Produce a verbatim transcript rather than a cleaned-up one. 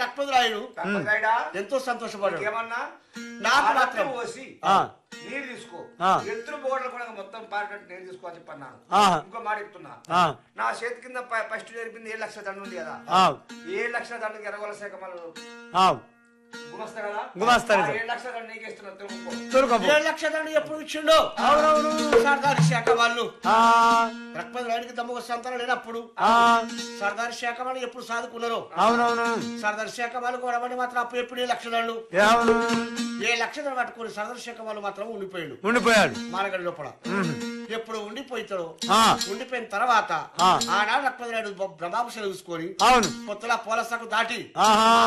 రక్తరాయుడు ఎంతో సంతోషపడ్డాడు. ఏమన్నా నాకు మాత్రం పోసి నీళ్ళు తీసుకో, ఎత్తులు బోర్లు కూడా మొత్తం పారేటట్టు నీళ్ళు తీసుకో చెప్పన్నాను. ఇంకో మాట చెప్తున్నా, నా చేతి కింద ఫస్ట్ జరిపింది ఏడు లక్షల దండు ఉంది కదా, ఏడు లక్షల దండకి ఎరగొల శాఖ మళ్ళీ గుమస్తా కదా, ఏడు లక్షల దండు నీకు ఇస్తున్నా. ఏడు లక్షల దండు ఎప్పుడు ఇచ్చిండు? అవునవును, సర్దారి శాఖ వాళ్ళు రక్తరాయుడికి తమ సంతానం లేనప్పుడు సర్దారి శాఖ వాళ్ళు ఎప్పుడు సాదుకున్నారు. అవునవును, సర్దారి శాఖ వాళ్ళు కూడా మాత్రం అప్పుడు ఎప్పుడు ఏ లక్ష దండు ఏ లక్ష దండు పట్టుకుని సర్దారి శాఖ వాళ్ళు మాత్రం ఉండిపోయాడు ఉండిపోయాడు మానగడి లోపల. ఎప్పుడు ఉండిపోతాడు, ఉండిపోయిన తర్వాత ఆనాడు రక్తరాయుడు బ్రహ్మాంశ చూసుకొని కొత్తలా పోలసకు దాటి